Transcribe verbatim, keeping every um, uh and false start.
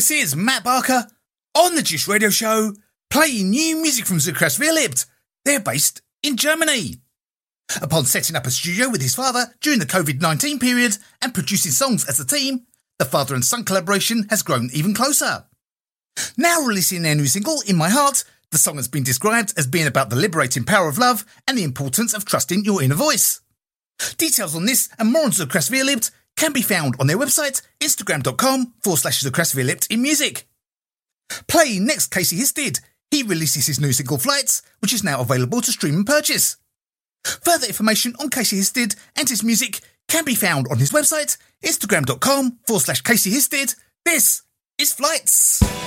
This is Matt Barker on the Juice Radio Show, playing new music from Zu Krass Wir Lebt. They're based in Germany. Upon setting up a studio with his father during the covid nineteen period and producing songs as a team, the father and son collaboration has grown even closer. Now releasing their new single, In My Heart, the song has been described as being about the liberating power of love and the importance of trusting your inner voice. Details on this and more on Zu Krass Wir Lebt can be found on their website, instagram.com forward slash Zu Krass Wir Lebt in music. Playing next, Casey Histed. He releases his new single Flights, which is now available to stream and purchase. Further information on Casey Histed and his music can be found on his website, instagram.com forward slash Casey Histed. This is Flights.